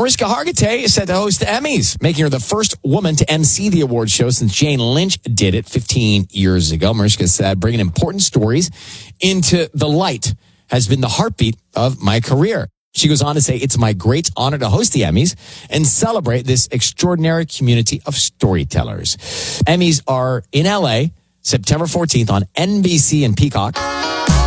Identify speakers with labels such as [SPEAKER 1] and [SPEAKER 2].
[SPEAKER 1] Mariska Hargitay is set to host the Emmys, making her the first woman to MC the award show since Jane Lynch did it 15 years ago. Mariska said, bringing important stories into the light has been the heartbeat of my career. She goes on to say, it's my great honor to host the Emmys and celebrate this extraordinary community of storytellers. Emmys are in LA, September 14th on NBC and Peacock.